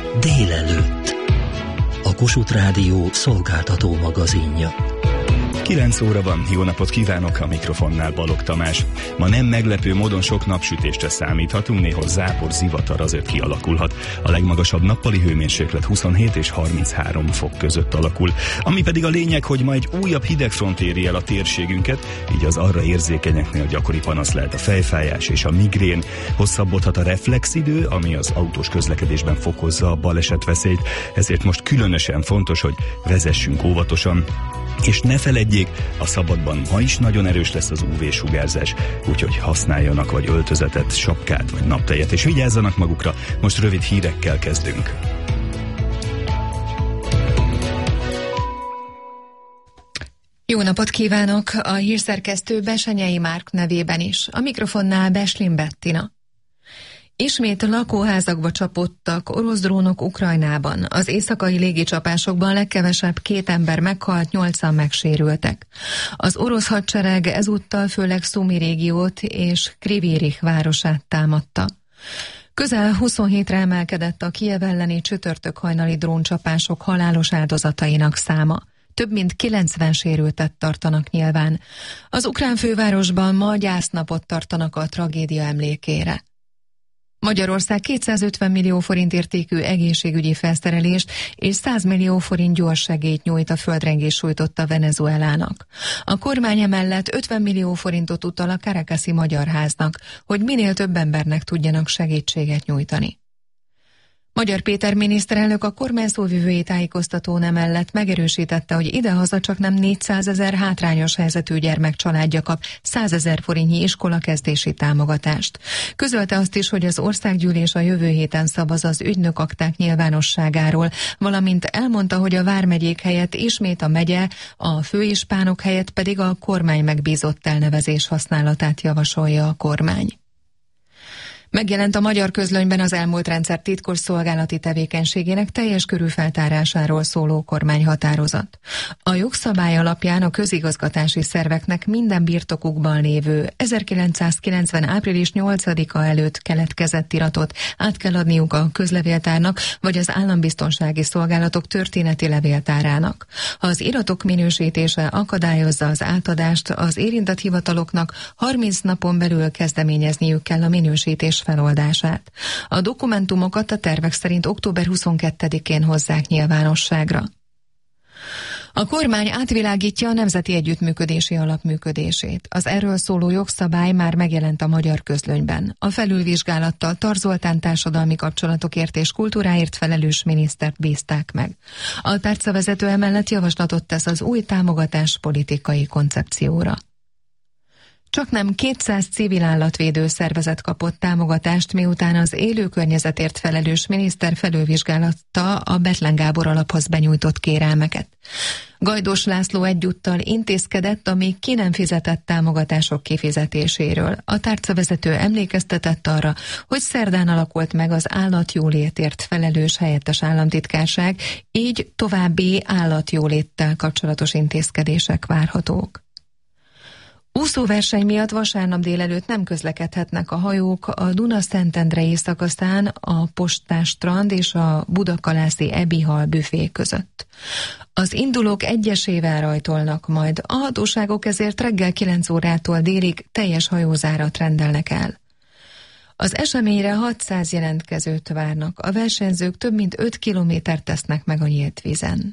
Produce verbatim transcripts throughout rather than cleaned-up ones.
Délelőtt. A Kossuth Rádió szolgáltató magazinja. kilenc óra van, jó napot kívánok, a mikrofonnál Balogh Tamás. Ma nem meglepő módon sok napsütésre számíthatunk, néhol zápor, zivatar azért kialakulhat. A legmagasabb nappali hőmérséklet huszonhét és harminchárom fok között alakul. Ami pedig a lényeg, hogy ma egy újabb hidegfront éri el a térségünket, így az arra érzékenyeknél gyakori panasz lehet a fejfájás és a migrén. Hosszabbodhat a reflexidő, ami az autós közlekedésben fokozza a balesetveszélyt, ezért most különösen fontos, hogy vezessünk óvatosan. És ne feledjék, a szabadban ma is nagyon erős lesz az ú vé-sugárzás, úgyhogy használjanak vagy öltözetet, sapkát vagy naptejet, és vigyázzanak magukra. Most rövid hírekkel kezdünk. Jó napot kívánok! A hírszerkesztő Besenyei Márk nevében is. A mikrofonnál Beslin Bettina. Ismét lakóházakba csapódtak orosz drónok Ukrajnában. Az éjszakai légicsapásokban legkevesebb két ember meghalt, nyolcan megsérültek. Az orosz hadsereg ezúttal főleg Szumi régiót és Kryvyi Rih városát támadta. Közel huszonhétre emelkedett a Kijev elleni csütörtök hajnali dróncsapások halálos áldozatainak száma. Több mint kilencven sérültet tartanak nyilván. Az ukrán fővárosban ma gyásznapot tartanak a tragédia emlékére. Magyarország kétszázötven millió forint értékű egészségügyi felszerelést és száz millió forint gyors segélyt nyújt a földrengés sújtotta Venezuelának. A kormány emellett ötven millió forintot utal a Caracasi Magyar Háznak, hogy minél több embernek tudjanak segítséget nyújtani. Magyar Péter miniszterelnök a kormány szóvivői tájékoztatón emellett megerősítette, hogy idehaza csak nem négyszázezer hátrányos helyzetű gyermek családja kap százezer forintnyi iskolakezdési támogatást. Közölte azt is, hogy az országgyűlés a jövő héten szavaz az ügynökakták nyilvánosságáról, valamint elmondta, hogy a vármegyék helyett ismét a megye, a főispánok helyett pedig a kormány megbízott elnevezés használatát javasolja a kormány. Megjelent a Magyar Közlönyben az elmúlt rendszer titkos szolgálati tevékenységének teljes körű feltárásáról szóló kormányhatározat. A jogszabály alapján a közigazgatási szerveknek minden birtokukban lévő ezerkilencszázkilencven. április nyolcadika előtt keletkezett iratot át kell adniuk a közlevéltárnak vagy az állambiztonsági szolgálatok történeti levéltárának. Ha az iratok minősítése akadályozza az átadást, az érintett hivataloknak harminc napon belül kezdeményezniük kell a minősítés feloldását. A dokumentumokat a tervek szerint október huszonkettedikén hozzák nyilvánosságra. A kormány átvilágítja a Nemzeti Együttműködési Alap működését. Az erről szóló jogszabály már megjelent a Magyar Közlönyben. A felülvizsgálattal Tar Zoltán társadalmi kapcsolatokért és kultúráért felelős minisztert bízták meg. A tárcavezető emellett javaslatot tesz az új támogatás politikai koncepcióra. Csaknem kétszáz civil állatvédő szervezet kapott támogatást, miután az élő környezetért felelős miniszter felülvizsgálatta a Bethlen Gábor alaphoz benyújtott kérelmeket. Gajdós László egyúttal intézkedett a még ki nem fizetett támogatások kifizetéséről. A tárcavezető emlékeztetett arra, hogy szerdán alakult meg az állatjólétért felelős helyettes államtitkárság, így további állatjóléttel kapcsolatos intézkedések várhatók. Úszóverseny miatt vasárnap délelőtt nem közlekedhetnek a hajók a Duna-Szentendrei szakaszán a Postás strand és a Budakalászi Ebihal büfé között. Az indulók egyesével rajtolnak majd, a hatóságok ezért reggel kilenc órától délig teljes hajózárat rendelnek el. Az eseményre hatszáz jelentkezőt várnak, a versenyzők több mint öt kilométert tesznek meg a nyílt vízen.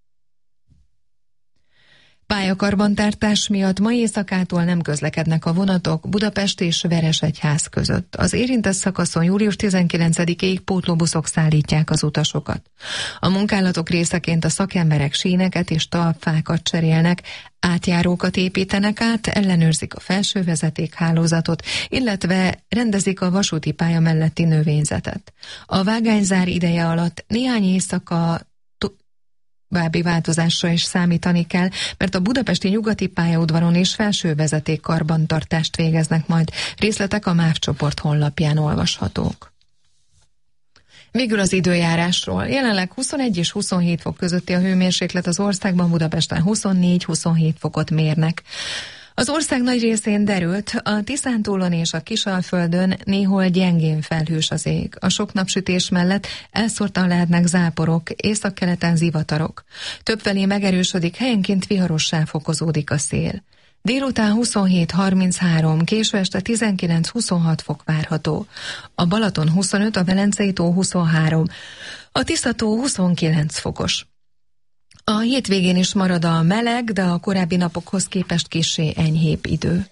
Pályakarbantartás miatt ma éjszakától nem közlekednek a vonatok Budapest és Veresegyház között. Az érintett szakaszon július tizenkilencedikéig pótlóbuszok szállítják az utasokat. A munkálatok részeként a szakemberek síneket és talpfákat cserélnek, átjárókat építenek át, ellenőrzik a felső vezetékhálózatot, illetve rendezik a vasúti pálya melletti növényzetet. A vágányzár ideje alatt néhány éjszaka további változásra is számítani kell, mert a budapesti nyugati pályaudvaron és felső vezeték karbantartást végeznek majd. Részletek a MÁV csoport honlapján olvashatók. Végül az időjárásról. Jelenleg huszonegy és huszonhét fok közötti a hőmérséklet az országban, Budapesten huszonnégy-huszonhét fokot mérnek. Az ország nagy részén derült, a Tiszántúlon és a Kisalföldön néhol gyengén felhős az ég. A sok napsütés mellett elszórtan lehetnek záporok, északkeleten zivatarok. Többfelé megerősödik, helyenként viharossá fokozódik a szél. Délután huszonhét harminchárom, késő este tizenkilenc huszonhat fok várható. A Balaton huszonöt, a Velencei tó huszonhárom, a Tisza-tó huszonkilenc fokos. A hétvégén is marad a meleg, de a korábbi napokhoz képest kissé enyhébb idő.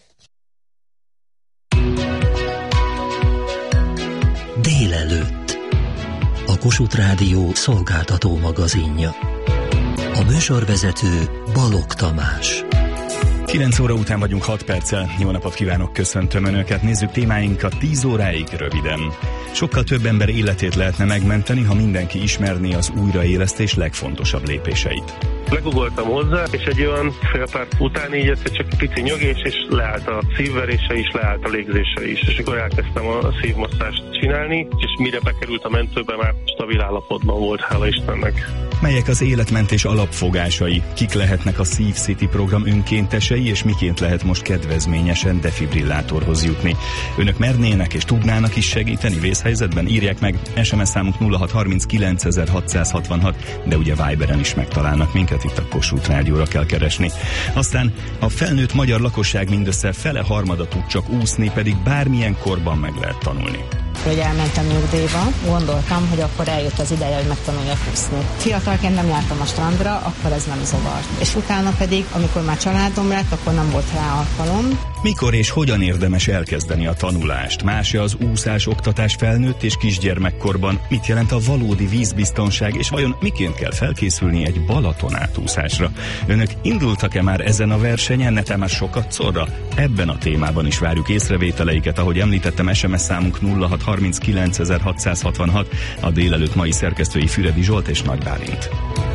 Délelőtt. A Kossuth Rádió szolgáltató magazinja. A műsorvezető Balogh Tamás. kilenc óra után vagyunk hat perccel. Jó napot kívánok, köszöntöm Önöket. Nézzük témáinkat tíz óráig röviden. Sokkal több ember életét lehetne megmenteni, ha mindenki ismerné az újraélesztés legfontosabb lépéseit. Legugoltam hozzá, és egy olyan fél perc után így egyszer csak pici nyögés, és leállt a szívverése is, leállt a légzése is. És akkor elkezdtem a szívmasszást csinálni, és mire bekerült a mentőbe, már stabil állapotban volt, hála Istennek. Melyek az életmentés alapfogásai? Kik lehetnek a Szív City program önkéntesei, és miként lehet most kedvezményesen defibrillátorhoz jutni? Önök mernének és tudnának is segíteni vészhelyzetben? Írják meg, es em es számunk nulla hat harminc kilencezer-hatszázhatvanhat, de ugye Viberen is megtalálnak minket, itt a Kossuth Rádióra kell keresni. Aztán a felnőtt magyar lakosság mindössze fele harmada tud csak úszni, pedig bármilyen korban meg lehet tanulni. Hogy elmentem nyugdíjba, gondoltam, hogy akkor eljött az ideje, hogy megtanuljak úszni. Fiatalként nem jártam a strandra, akkor ez nem zavart. És utána pedig, amikor már családom lett, akkor nem volt rá alkalom. Mikor és hogyan érdemes elkezdeni a tanulást? Más-e az úszás oktatás felnőtt és kisgyermekkorban? Mit jelent a valódi vízbiztonság, és vajon miként kell felkészülni egy Balaton átúszásra? Önök indultak-e már ezen a versenyen, netán már sokat szorra? Ebben a témában is várjuk észrevételeiket, ahogy említettem, es em es számunk nulla hat harminc kilencezer-hatszázhatvanhat, a délelőtt mai szerkesztői Füredi Zsolt és Nagy Bálint.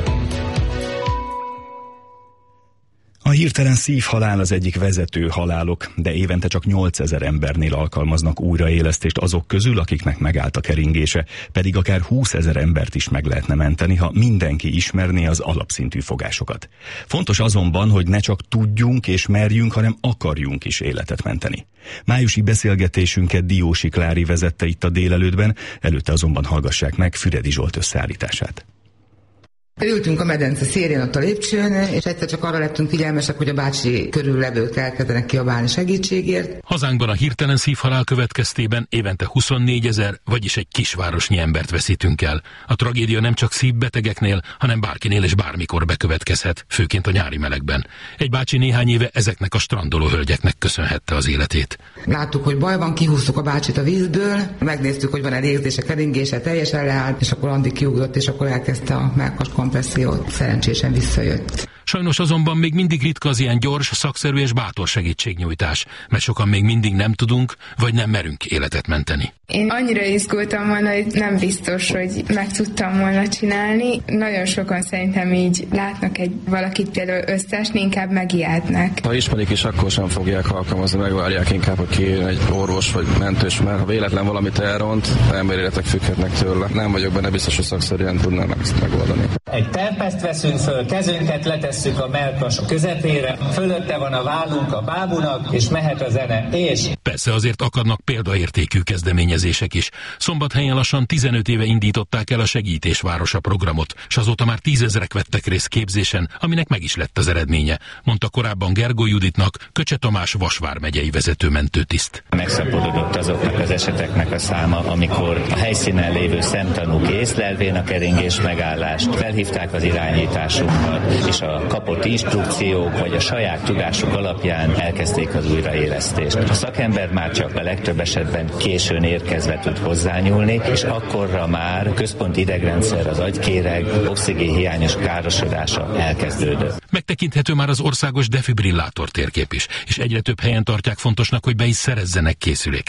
A hirtelen szívhalál az egyik vezető halálok, de évente csak nyolcezer embernél alkalmaznak újraélesztést azok közül, akiknek megállt a keringése, pedig akár húszezer embert is meg lehetne menteni, ha mindenki ismerné az alapszintű fogásokat. Fontos azonban, hogy ne csak tudjunk és merjünk, hanem akarjunk is életet menteni. Májusi beszélgetésünket Diósi Klári vezette itt a délelőttben, előtte azonban hallgassák meg Füredi Zsolt összeállítását. Ültünk a medence szélén ott a lépcsőn, és egyszer csak arra lettünk figyelmesek, hogy a bácsi körül levők elkezdenek kiabálni segítségért. Hazánkban a hirtelen szívhalál következtében évente huszonnégyezer, vagyis egy kisvárosnyi embert veszítünk el. A tragédia nem csak szívbetegeknél, hanem bárkinél és bármikor bekövetkezhet, főként a nyári melegben. Egy bácsi néhány éve ezeknek a strandoló hölgyeknek köszönhette az életét. Láttuk, hogy baj van, kihúztuk a bácsit a vízből, megnéztük, hogy van-e légzése, keringése, teljesen leállt, és akkor Andi kiugrott, és akkor elkezdte a mellkas kompressziót, szerencsésen visszajött. Sajnos azonban még mindig ritka az ilyen gyors, szakszerű és bátor segítségnyújtás, mert sokan még mindig nem tudunk, vagy nem merünk életet menteni. Én annyira izgultam volna, hogy nem biztos, hogy meg tudtam volna csinálni. Nagyon sokan szerintem így látnak egy valakit például összeesni, inkább megijednek. Ha ismerik is, akkor sem fogják alkalmazni, megvárják inkább, hogy kijön egy orvos vagy mentős, mert ha véletlen valamit elront, emberéletek függhetnek tőle. Nem vagyok benne biztos, hogy szakszerűen tudnának ezt megoldani. Egy terpeszt veszünk föl, kezünket letesszük a mellkas közepére, fölötte van a vállunk a bábunak, és mehet a zene, és... Persze azért akadnak példaértékű kezdeményezések is. Szombathelyen lassan tizenöt éve indították el a Segítésvárosa programot, és azóta már tízezrek vettek részt képzésen, aminek meg is lett az eredménye, mondta korábban Gergó Juditnak Köcse Tamás Vas vármegyei vezető mentőtiszt. Megszaporodott azoknak az eseteknek a száma, amikor a helyszínen lévő szemtanúk észlelvén a keringés megállást, felhívták az irányításunkat, és a kapott instrukciók vagy a saját tudásuk alapján elkezdték az újraélesztést. A szakember már csak a legtöbb esetben későn érkezve tud hozzányúlni, és akkorra már központi idegrendszer, az agykéreg, oxigénhiányos károsodása elkezdődött. Megtekinthető már az országos defibrillátor térkép is, és egyre több helyen tartják fontosnak, hogy be is szerezzenek készüléket.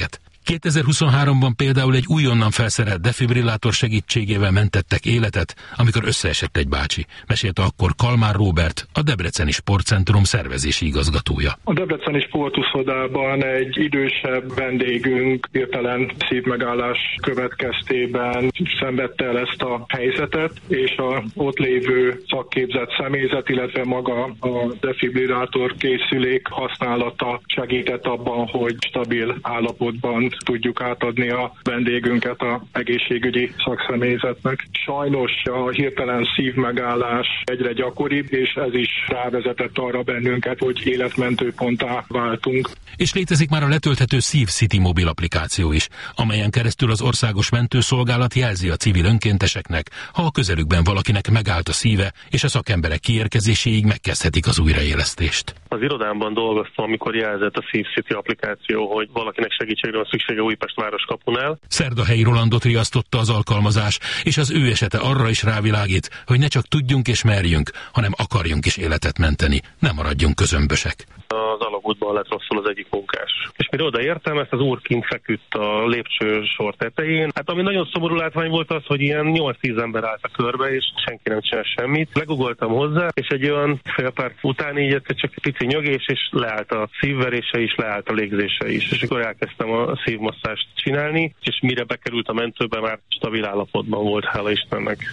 kétezer-huszonháromban például egy újonnan felszerelt defibrillátor segítségével mentettek életet, amikor összeesett egy bácsi. Mesélte akkor Kalmár Róbert, a Debreceni Sportcentrum szervezési igazgatója. A Debreceni sportuszodában egy idősebb vendégünk hirtelen szívmegállás következtében szenvedte el ezt a helyzetet, és a ott lévő szakképzett személyzet, illetve maga a defibrillátor készülék használata segített abban, hogy stabil állapotban tudjuk átadni a vendégünket az egészségügyi szakszemélyzetnek. Sajnos a hirtelen szívmegállás egyre gyakoribb, és ez is rávezetett arra bennünket, hogy életmentő ponttá váltunk. És létezik már a letölthető SívCity mobil applikáció is, amelyen keresztül az országos mentőszolgálat jelzi a civil önkénteseknek, ha a közelükben valakinek megállt a szíve, és a szakemberek kiérkezéséig megkezdhetik az újraélesztést. Az irodámban dolgoztam, amikor jelzett a SívCity applikáció, hogy valakinek segítségre van szüksége Újpest városkapunál. Szerdahelyi Rolandot riasztotta az alkalmazás, és az ő esete arra is rávilágít, hogy ne csak tudjunk és merjünk, hanem akarjunk is életet menteni, ne maradjunk közömbösek. Az alagútban lett rosszul az egyik munkás. És mire odaértem, ezt az úr kint feküdt a lépcsősor tetején. Hát ami nagyon szomorú látvány volt az, hogy ilyen nyolc-tíz ember állt a körbe, és senki nem csinál semmit. Legugoltam hozzá, és egy olyan fél perc után így egyszer csak egy pici nyögés, és leállt a szívverése is, leállt a légzése is. És akkor elkezdtem a szívmasszást csinálni, és mire bekerült a mentőbe, már stabil állapotban volt, hála Istennek.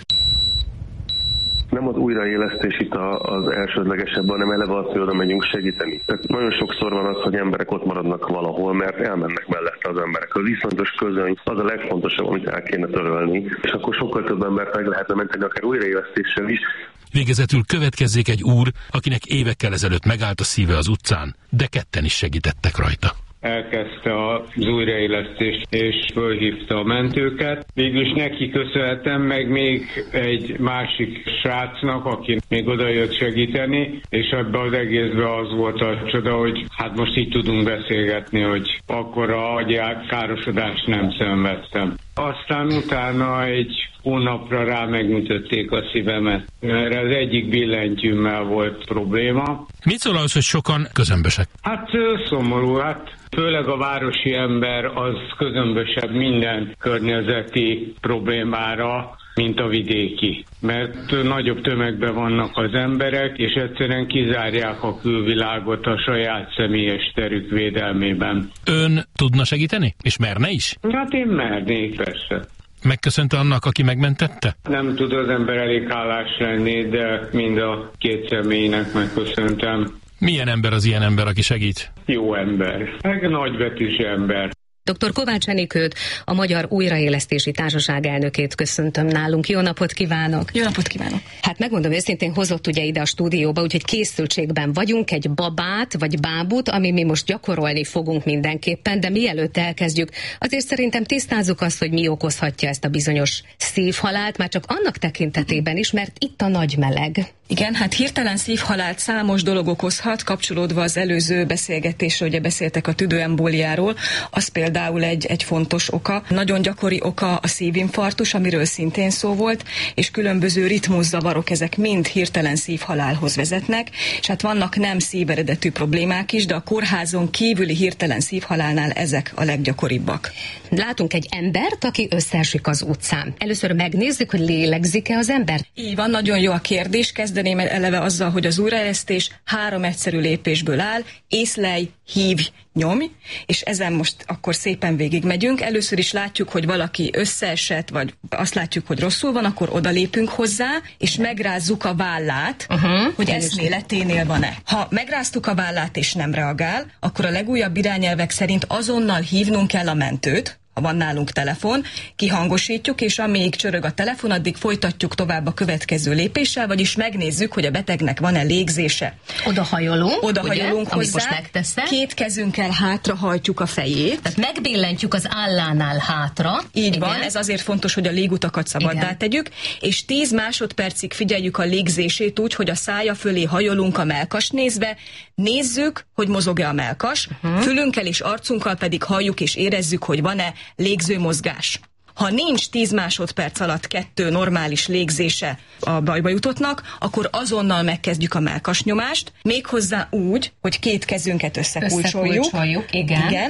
Nem az újraélesztés itt az elsődlegesebb, hanem eleve az, hogy oda megyünk segíteni. Tehát nagyon sokszor van az, hogy emberek ott maradnak valahol, mert elmennek mellette az emberek. A viszontos közöny az a legfontosabb, amit el kéne törölni, és akkor sokkal több embert meg lehetne menteni, akár újraélesztéssel is. Végezetül következzék egy úr, akinek évekkel ezelőtt megállt a szíve az utcán, de ketten is segítettek rajta. Elkezdte az újraélesztést, és fölhívta a mentőket. Végülis neki köszönhetem, meg még egy másik srácnak, aki még oda jött segíteni, és ebben az egészben az volt a csoda, hogy hát most így tudunk beszélgetni, hogy akkora agykárosodást nem szenvedtem. Aztán utána egy hónapra rá megműtötték a szívemet, mert az egyik billentyűmmel volt probléma. Mit szól az, hogy sokan közömbösek? Hát szomorú, hát főleg a városi ember az közömbösebb minden környezeti problémára, mint a vidéki. Mert nagyobb tömegben vannak az emberek, és egyszerűen kizárják a külvilágot a saját személyes terük védelmében. Ön tudna segíteni? És merne is? Hát én mernék, persze. Megköszönte annak, aki megmentette? Nem tud az ember elég hálás lenni, de mind a két személynek megköszöntem. Milyen ember az ilyen ember, aki segít? Jó ember. Meg nagybetűs ember. doktor Kovács Enikőt, a Magyar Újraélesztési Társaság elnökét köszöntöm nálunk. Jó napot kívánok! Jó napot kívánok! Hát megmondom őszintén, hozott ugye ide a stúdióba, úgyhogy készültségben vagyunk, egy babát vagy bábút, ami mi most gyakorolni fogunk mindenképpen, de mielőtt elkezdjük, azért szerintem tisztázzuk azt, hogy mi okozhatja ezt a bizonyos szívhalált, már csak annak tekintetében is, mert itt a nagy meleg. Igen, hát hirtelen szívhalált számos dolog okozhat, kapcsolódva az előző beszélgetésre, ugye beszéltek a tüdőembóliáról, az például egy, egy fontos oka. Nagyon gyakori oka a szívinfarktus, amiről szintén szó volt, és különböző ritmuszavarok, ezek mind hirtelen szívhalálhoz vezetnek, és hát vannak nem szíveredetű problémák is, de a kórházon kívüli hirtelen szívhalálnál ezek a leggyakoribbak. Látunk egy embert, aki összeesik az utcán. Először megnézzük, hogy lélegzik-e az ember. Így van, nagyon jó a kérdés. Kezdeném eleve azzal, hogy az újraélesztés három egyszerű lépésből áll. Észlelj, hívj, nyomj, és ezen most akkor szépen végigmegyünk. Először is látjuk, hogy valaki összeesett, vagy azt látjuk, hogy rosszul van, akkor odalépünk hozzá, és megrázzuk a vállát, uh-huh. hogy eszméleténél van-e. Ha megráztuk a vállát és nem reagál, akkor a legújabb irányelvek szerint azonnal hívnunk kell a mentőt, ha van nálunk telefon, kihangosítjuk, és amíg csörög a telefon, addig folytatjuk tovább a következő lépéssel, vagyis megnézzük, hogy a betegnek van-e légzése. Odahajolunk, Odahajolunk ugye, hozzá, most két kezünkkel hátrahajtjuk a fejét. Tehát megbillentjük az állánál hátra. Így igen. van, ez azért fontos, hogy a légutakat szabaddá igen. tegyük, és tíz másodpercig figyeljük a légzését úgy, hogy a szája fölé hajolunk a mellkast nézve, nézzük, hogy mozog-e a mellkas, uh-huh. fülünkkel és arcunkkal pedig halljuk és érezzük, hogy van-e légzőmozgás. Ha nincs tíz másodperc alatt kettő normális légzése a bajba jutottnak, akkor azonnal megkezdjük a mellkasnyomást, méghozzá úgy, hogy két kezünket összekulcsoljuk. Összekulcsoljuk, igen. igen.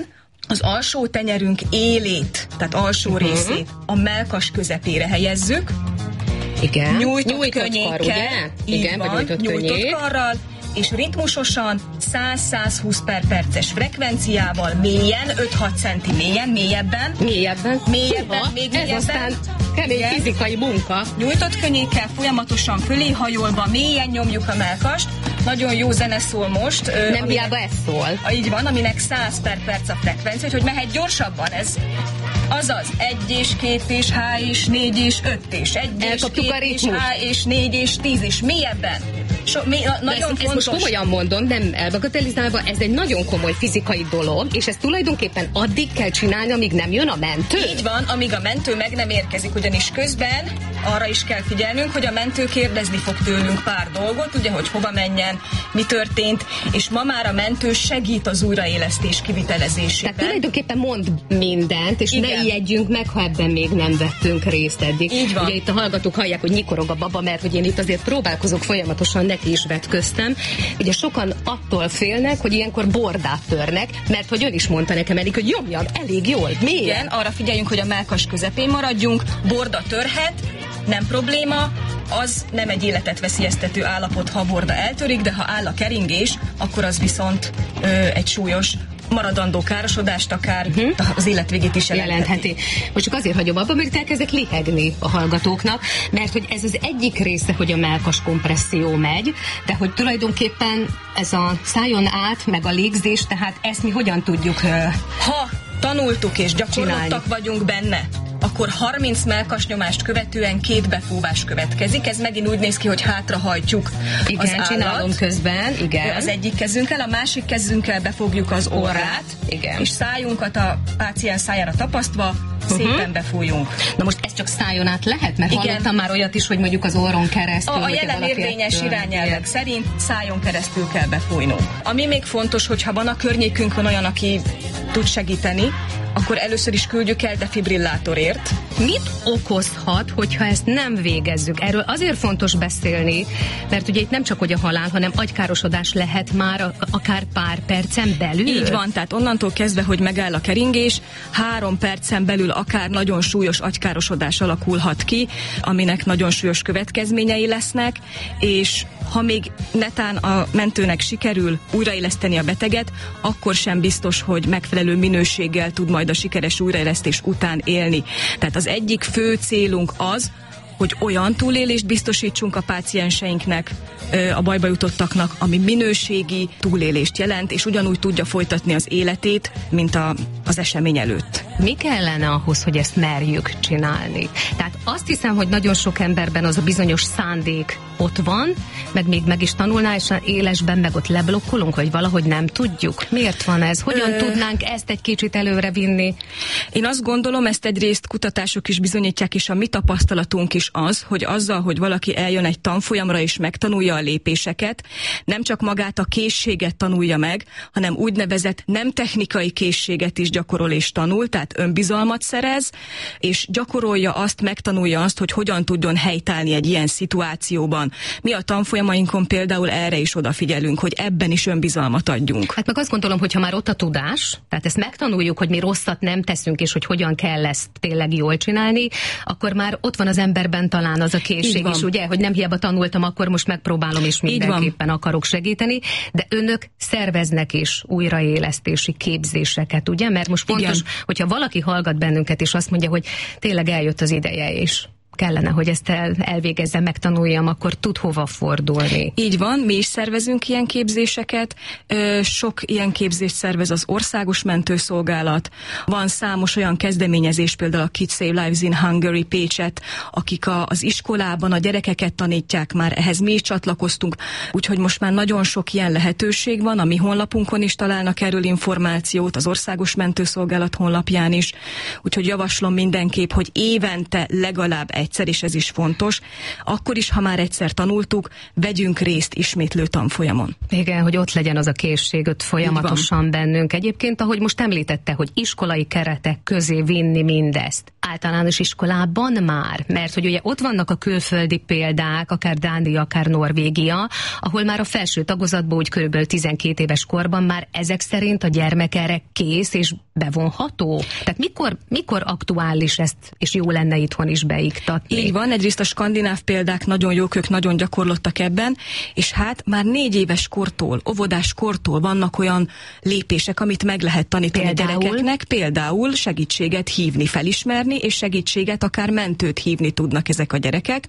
az alsó tenyerünk élét, tehát alsó uh-huh. részét a mellkas közepére helyezzük. Igen. Nyújtott, nyújtott könnyékkel, kar, ugye? Igen, van, vagy nyújtott, nyújtott könnyék. karral, és ritmusosan száz-százhúsz per perces frekvenciával mélyen, öt-hat centi mélyen, mélyebben. Mélyebben? Mélyebben, Húha, még ez mélyebben. aztán kemény Igen. fizikai munka. Nyújtott könnyékkel folyamatosan fölé hajolva, mélyen nyomjuk a mellkast. Nagyon jó zene szól most. Nem aminek, hiába ez szól. Így van, aminek száz per perc a frekvencia, hogy mehet gyorsabban. Ez azaz egy és két és H és négy és öt és egy és két és H és négy és tíz és mélyebben. So, mi, na, nagyon ezt, fontos. ezt most komolyan mondom, nem elbagatelizálva, ez egy nagyon komoly fizikai dolog, és ezt tulajdonképpen addig kell csinálni, amíg nem jön a mentő. Így van, amíg a mentő meg nem érkezik, ugyanis közben arra is kell figyelnünk, hogy a mentő kérdezni fog tőlünk pár dolgot, ugye, hogy hova menjen, mi történt, és ma már a mentő segít az újraélesztés kivitelezésében. Tehát tulajdonképpen mond mindent, és igen. ne ijedjünk meg, ha ebben még nem vettünk részt eddig. Így van. Ugye itt a hallgatók hallják, hogy nyikorog a baba, mert hogy én itt azért próbálkozok folyamatosan, neki is vetköztem. Ugye sokan attól félnek, hogy ilyenkor bordát törnek, mert hogy ön is mondta nekem eddig, hogy nyomjam elég jól, mélyen. Igen, arra figyeljünk, hogy a mellkas közepén maradjunk, borda törhet, nem probléma, az nem egy életet veszélyeztető állapot, ha a borda eltörik, de ha áll a keringés, akkor az viszont ö, egy súlyos maradandó károsodást akár uh-huh. az életvégét is jelentheti. jelentheti. Most csak azért hagyom abba, mert elkezdek lihegni a hallgatóknak, mert hogy ez az egyik része, hogy a mellkas kompresszió megy, de hogy tulajdonképpen ez a szájon át, meg a légzés, tehát ezt mi hogyan tudjuk uh, ha tanultuk és gyakorlottak csinálni. vagyunk benne, akkor harminc mellkas nyomást követően két befúvás következik. Ez megint úgy néz ki, hogy hátrahajtjuk igen, az állat. csinálom közben, igen. Az egyik kezünkkel, a másik kezünkkel befogjuk az orrát, orrát igen. és szájunkat a páciens szájára tapasztva uh-huh. szépen befújunk. Na most ez csak szájon át lehet? Mert igen. hallottam már olyat is, hogy mondjuk az orron keresztül. A, a jelen érvényes irányelvek szerint szájon keresztül kell befújnunk. Ami még fontos, hogyha van a környékünkön olyan, aki tud segíteni, akkor először is küldjük el defibrillátorért. Mit okozhat, hogyha ezt nem végezzük? Erről azért fontos beszélni, mert ugye itt nem csak hogy a halál, hanem agykárosodás lehet már akár pár percen belül. Így van, tehát onnantól kezdve, hogy megáll a keringés, három percen belül akár nagyon súlyos agykárosodás alakulhat ki, aminek nagyon súlyos következményei lesznek, és ha még netán a mentőnek sikerül újraéleszteni a beteget, akkor sem biztos, hogy megfelelő minőséggel tud majd a sikeres újraélesztés után élni. Tehát az egyik fő célunk az, hogy olyan túlélést biztosítsunk a pácienseinknek, a bajba jutottaknak, ami minőségi túlélést jelent, és ugyanúgy tudja folytatni az életét, mint a, az esemény előtt. Mi kellene ahhoz, hogy ezt merjük csinálni? Tehát azt hiszem, hogy nagyon sok emberben az a bizonyos szándék ott van, meg még meg is tanulná, és élesben meg ott leblokkolunk, vagy valahogy nem tudjuk. Miért van ez? Hogyan Ö... tudnánk ezt egy kicsit előre vinni? Én azt gondolom, ezt egyrészt kutatások is bizonyítják, és a mi tapasztalatunk is az, hogy azzal, hogy valaki eljön egy tanfolyamra és megtanulja a lépéseket, nem csak magát a készséget tanulja meg, hanem úgynevezett nem technikai készséget is gyakorol és tanul, tehát önbizalmat szerez, és gyakorolja azt, megtanulja azt, hogy hogyan tudjon helytállni egy ilyen szituációban. Mi a tanfolyamainkon például erre is odafigyelünk, hogy ebben is önbizalmat adjunk. Hát meg azt gondolom, hogy ha már ott a tudás, tehát ezt megtanuljuk, hogy mi rosszat nem teszünk, és hogy hogyan kell ezt tényleg jól csinálni, akkor már ott van az emberben talán az a készség is, ugye, hogy nem hiába tanultam, akkor most megpróbálom, és mindenképpen akarok segíteni, de önök szerveznek is újraélesztési képzéseket, ugye? Mert most fontos, igen. hogyha valaki hallgat bennünket, és azt mondja, hogy tényleg eljött az ideje, és kellene, hogy ezt el, elvégezzem, megtanuljam, akkor tud hova fordulni. Így van, mi is szervezünk ilyen képzéseket, sok ilyen képzést szervez az Országos Mentőszolgálat, van számos olyan kezdeményezés, például a Kids Save Lives in Hungary Pécset, akik a, az iskolában a gyerekeket tanítják már, ehhez mi is csatlakoztunk, úgyhogy most már nagyon sok ilyen lehetőség van, a mi honlapunkon is találnak erről információt, az Országos Mentőszolgálat honlapján is, úgyhogy javaslom mindenképp, hogy évente legalább egy egyszer, és ez is fontos, akkor is, ha már egyszer tanultuk, vegyünk részt ismétlő tanfolyamon. Igen, hogy ott legyen az a készség, ott folyamatosan bennünk. Egyébként, ahogy most említette, hogy iskolai keretek közé vinni mindezt. általános iskolában már? Mert hogy ugye ott vannak a külföldi példák, akár Dánia, akár Norvégia, ahol már a felső tagozatban úgy körülbelül tizenkét éves korban már ezek szerint a gyermek erre kész és bevonható? Tehát mikor, mikor aktuális ezt, és jó lenne itthon is beiktatni? Így van, egyrészt a skandináv példák nagyon jók, ők nagyon gyakorlottak ebben, és hát már négy éves kortól, óvodás kortól vannak olyan lépések, amit meg lehet tanítani például? Gyerekeknek, például segítséget hívni, felismerni, és segítséget, akár mentőt hívni tudnak ezek a gyerekek.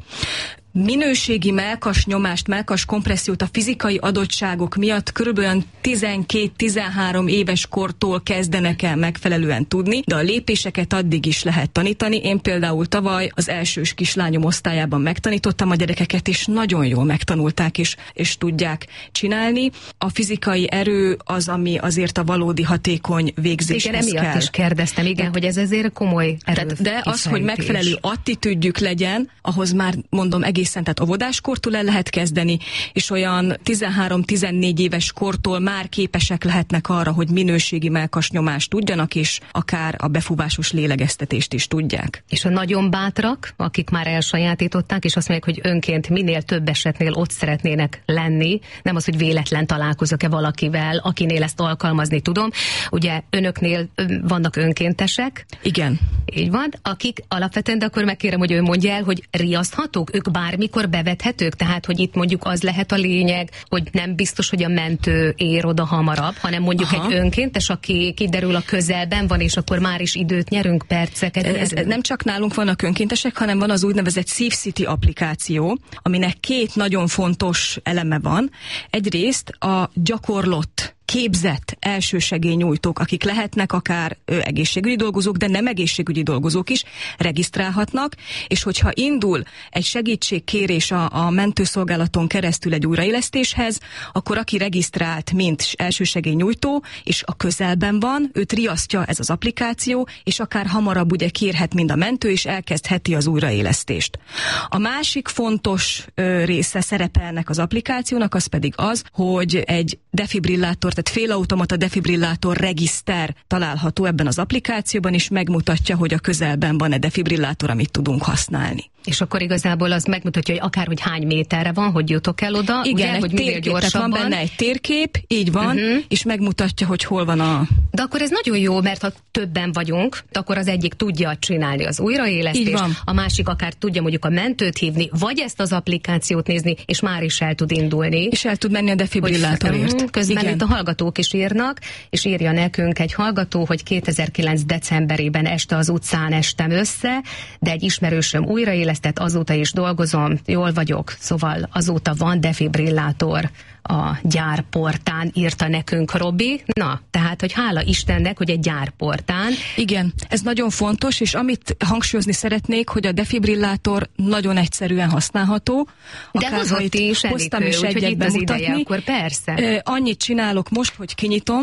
Minőségi mellkas nyomást, mellkas kompressziót a fizikai adottságok miatt körülbelül tizenkét-tizenhárom éves kortól kezdenek el megfelelően tudni, de a lépéseket addig is lehet tanítani. Én például tavaly az elsős kislányom osztályában megtanítottam a gyerekeket, és nagyon jól megtanulták és, és tudják csinálni. A fizikai erő az, ami azért a valódi hatékony végzéshez igen, kell. Emiatt is kérdeztem, igen, de, hogy ez azért komoly erő. Tehát, de az, hogy megfelelő attitűdjük legyen, ahhoz már mondom egész tehát óvodáskortól el lehet kezdeni, és olyan tizenhárom-tizennégy éves kortól már képesek lehetnek arra, hogy minőségi mellkas nyomást tudjanak, és akár a befúvásos lélegeztetést is tudják. És a nagyon bátrak, akik már elsajátították, és azt mondják, hogy önként minél több esetnél ott szeretnének lenni, nem az, hogy véletlen találkozok-e valakivel, akinél ezt alkalmazni tudom. Ugye önöknél vannak önkéntesek. Igen. Így van, akik alapvetően, de akkor megkérem, hogy ő mondja el, hogy riaszthatók, ők bármikor bevethetők, tehát hogy itt mondjuk az lehet a lényeg, hogy nem biztos, hogy a mentő ér oda hamarabb, hanem mondjuk aha. egy önkéntes, aki kiderül a közelben van, és akkor már is időt nyerünk, perceket. Ez, ez nem csak nálunk vannak önkéntesek, hanem van az úgynevezett SafeCity applikáció, aminek két nagyon fontos eleme van. Egyrészt a gyakorlott képzett elsősegélynyújtók, akik lehetnek akár ö, egészségügyi dolgozók, de nem egészségügyi dolgozók is, regisztrálhatnak, és hogyha indul egy segítségkérés a, a mentőszolgálaton keresztül egy újraélesztéshez, akkor aki regisztrált, mint elsősegélynyújtó, és a közelben van, őt riasztja ez az applikáció, és akár hamarabb ugye kérhet mind a mentő, és elkezdheti az újraélesztést. A másik fontos ö, része szerepe ennek az applikációnak, az pedig az, hogy egy defibrillátor, tehát félautomata defibrillátor regiszter található ebben az applikációban, és megmutatja, hogy a közelben van-e defibrillátor, amit tudunk használni. És akkor igazából az megmutatja, hogy akár hogy hány méterre van, hogy jutok el oda, igen, ugye, egy hogy minél térkép, gyorsabban. Van benne egy térkép, így van, uh-huh. és megmutatja, hogy hol van a... De akkor ez nagyon jó, mert ha többen vagyunk, akkor az egyik tudja csinálni az újraélesztést, a másik akár tudja mondjuk a mentőt hívni, vagy ezt az applikációt nézni, és már is el tud indulni. És el tud menni a defibrillátorért. Közben igen. itt a hallgatók is írnak, és írja nekünk egy hallgató, hogy kétezer-kilenc decemberében este az utcán estem össze, de egy ismerősöm újraélesztett, azóta is dolgozom, jól vagyok, szóval azóta van defibrillátor a gyárportán, írta nekünk Robi. Na, tehát, hogy hála Istennek, hogy egy gyárportán. Igen, ez nagyon fontos, és amit hangsúlyozni szeretnék, hogy a defibrillátor nagyon egyszerűen használható. De hozott is, hoztam is egyet egyet bemutatni. Ideje, akkor persze. Annyit csinálok most, hogy kinyitom,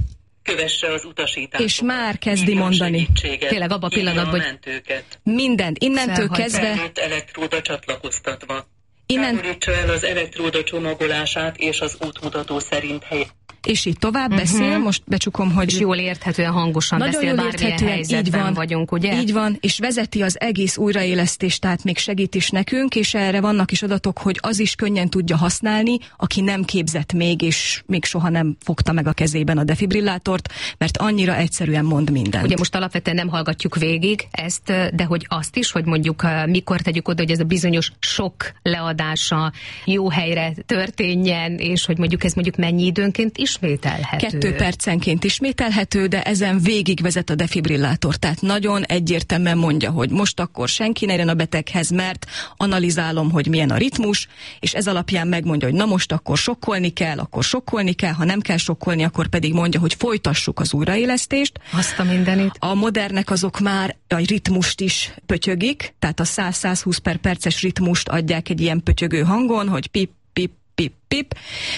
kövesse az utasítást. És már kezdi mondani. Tényleg abban a pillanatban, hogy mindent, innentől kezdve... Felnőtt elektróda csatlakoztatva. Innen... Távolítsa el az elektróda csomagolását és az útmutató szerint helyet. És így tovább uh-huh. beszél, most becsukom, hogy... És jól érthetően, hangosan nagyon beszél, jól bármilyen érthetően, helyzetben így van, vagyunk, ugye? Így van, és vezeti az egész újraélesztést, tehát még segít is nekünk, és erre vannak is adatok, hogy az is könnyen tudja használni, aki nem képzett még, és még soha nem fogta meg a kezében a defibrillátort, mert annyira egyszerűen mond mindent. Ugye most alapvetően nem hallgatjuk végig ezt, de hogy azt is, hogy mondjuk mikor tegyük oda, hogy ez a bizonyos sok leadása jó helyre történjen, és hogy mondjuk ez mondjuk mennyi időnként ismételhető. Kettő percenként ismételhető, de ezen végigvezet a defibrillátor. Tehát nagyon egyértelműen mondja, hogy most akkor senki ne jön a beteghez, mert analizálom, hogy milyen a ritmus, és ez alapján megmondja, hogy na most akkor sokkolni kell, akkor sokkolni kell, ha nem kell sokkolni, akkor pedig mondja, hogy folytassuk az újraélesztést. Azt a mindenit. A modernek azok már a ritmust is pötyögik, tehát a száz-százhúsz per perces ritmust adják egy ilyen pötyögő hangon, hogy pip, pip, pip, pip,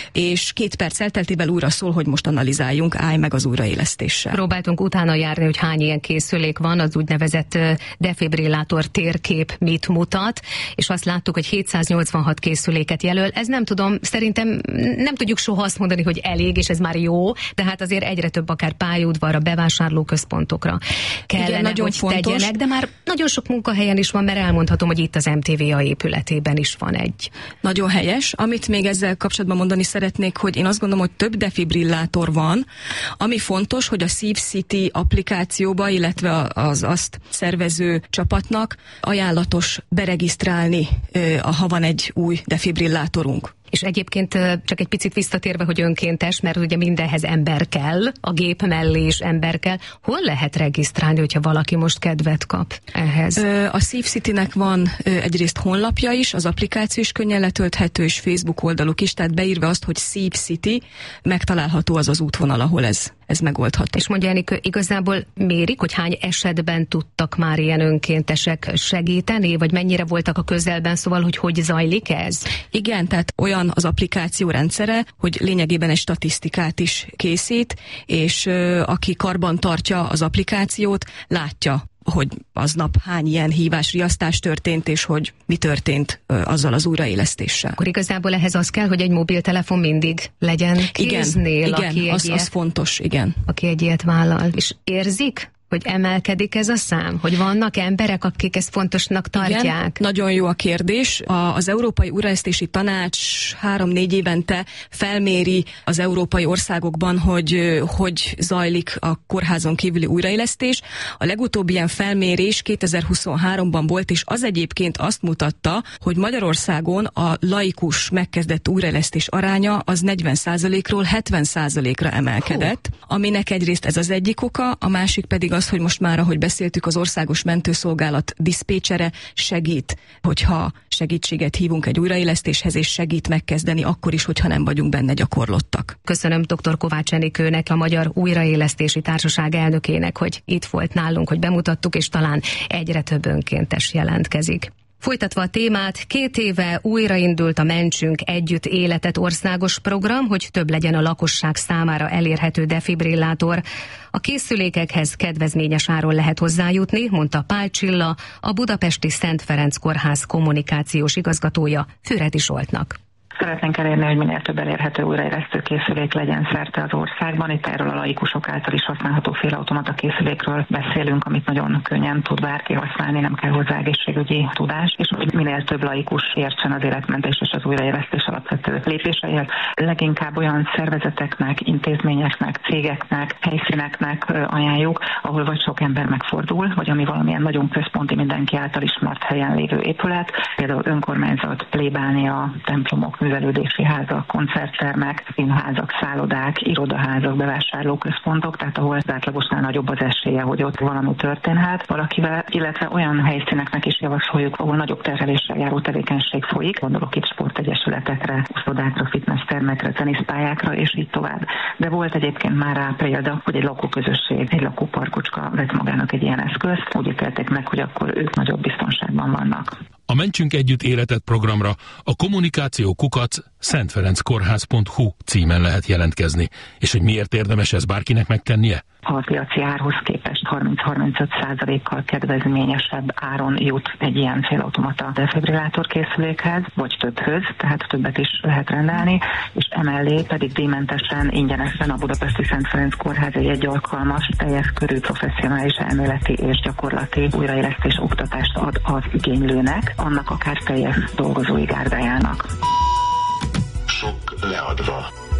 és két perc elteltével újra szól, hogy most analizáljunk, állj meg az újraélesztéssel. Próbáltunk utána járni, hogy hány ilyen készülék van, az úgynevezett defibrillátor térkép mit mutat, és azt láttuk, hogy hétszáznyolcvanhat készüléket jelöl. Ez nem tudom, szerintem nem tudjuk soha azt mondani, hogy elég, és ez már jó, tehát azért egyre több akár pályaudvarra, bevásárlóközpontokra kellene, igen, nagyon hogy fontos. Tegyenek, de már nagyon sok munkahelyen is van, mert elmondhatom, hogy itt az em té vé á épületében is van egy. Nagyon helyes. Amit még ezzel kapcsolatban mondani szeretnék, hogy én azt gondolom, hogy több defibrillátor van, ami fontos, hogy a SíveCity applikációba, illetve az azt szervező csapatnak ajánlatos beregisztrálni, ha van egy új defibrillátorunk. És egyébként csak egy picit visszatérve, hogy önkéntes, mert ugye mindenhez ember kell, a gép mellé is ember kell. Hol lehet regisztrálni, hogyha valaki most kedvet kap ehhez? A SíveCity-nek van egyrészt honlapja is, az applikáció is könnyen letölthető, és Facebook oldaluk is, tehát beírva azt, hogy SíveCity, megtalálható az az útvonal, ahol ez, ez megoldható. És mondja Enikő, igazából mérik, hogy hány esetben tudtak már ilyen önkéntesek segíteni, vagy mennyire voltak a közelben, szóval, hogy hogy zajlik ez? Igen, tehát olyan az applikáció rendszere, hogy lényegében egy statisztikát is készít, és ö, aki karban tartja az applikációt, látja, hogy aznap hány ilyen hívás, riasztás történt, és hogy mi történt ö, azzal az újraélesztéssel. Akkor igazából ehhez az kell, hogy egy mobiltelefon mindig legyen kéznél, igen, aki igen, az, ilyet, az fontos, igen. Aki egy ilyet vállal. És érzik, hogy emelkedik ez a szám? Hogy vannak emberek, akik ezt fontosnak tartják? Igen, nagyon jó a kérdés. A, az Európai Újraélesztési Tanács három-négy évente felméri az európai országokban, hogy hogy zajlik a kórházon kívüli újraélesztés. A legutóbbi ilyen felmérés kétezer-huszonháromban volt, és az egyébként azt mutatta, hogy Magyarországon a laikus megkezdett újraélesztés aránya az negyven százalékról hetven százalékra emelkedett, Hú. aminek egyrészt ez az egyik oka, a másik pedig az, hogy most már, ahogy beszéltük, az Országos Mentőszolgálat diszpécsere segít, hogyha segítséget hívunk egy újraélesztéshez, és segít megkezdeni akkor is, hogyha nem vagyunk benne gyakorlottak. Köszönöm dr. Kovács Enikőnek, a Magyar Újraélesztési Társaság elnökének, hogy itt volt nálunk, hogy bemutattuk, és talán egyre több önkéntes jelentkezik. Folytatva a témát, két éve újraindult a Mentsünk Együtt Életet országos program, hogy több legyen a lakosság számára elérhető defibrillátor. A készülékekhez kedvezményes áron lehet hozzájutni, mondta Pál Csilla, a budapesti Szent Ferenc Kórház kommunikációs igazgatója Füredi Zsoltnak. Szeretnénk elérni, hogy minél több elérhető újraélesztő készülék legyen szerte az országban. Itt erről a laikusok által is használható félautomata készülékről beszélünk, amit nagyon könnyen tud bárki használni, nem kell hozzá egészségügyi tudás, és hogy minél több laikus értsen az életmentés és az újraélesztés alapvető lépéseihez. Leginkább olyan szervezeteknek, intézményeknek, cégeknek, helyszíneknek ajánljuk, ahol vagy sok ember megfordul, vagy ami valamilyen nagyon központi, mindenki által ismert helyen lévő épület, például önkormányzat, plébánia, templomok, művelődési házak, koncerttermek, színházak, szállodák, irodaházak, bevásárlóközpontok, tehát ahol az átlagosnál nagyobb az esélye, hogy ott valami történhet valakivel, illetve olyan helyszíneknek is javasoljuk, ahol nagyobb terheléssel járó tevékenység folyik, gondolok itt sportegyesületekre, uszodákra, fitnesstermekre, teniszpályákra, és így tovább. De volt egyébként már rá példa, hogy egy lakóközösség, egy lakóparkocska vett magának egy ilyen eszközt, úgy ítélték meg, hogy akkor ők nagyobb biztonságban vannak. A Mentsünk Együtt Életet programra a kommunikáció kukac szentferenckórház pont hu címen lehet jelentkezni. És hogy miért érdemes ez bárkinek megtennie? A piaci árhoz képest harminc-harmincöt százalékkal kedvezményesebb áron jut egy ilyen félautomata defibrillátor készülékhez, vagy többhöz, tehát többet is lehet rendelni, és emellé pedig díjmentesen, ingyenesen a Budapesti Szent Ferenc Kórház egy alkalmas, teljes körű professzionális elméleti és gyakorlati újraélesztés oktatást ad az igénylőnek, annak akár teljes dolgozói gárdájának. Sok leadva.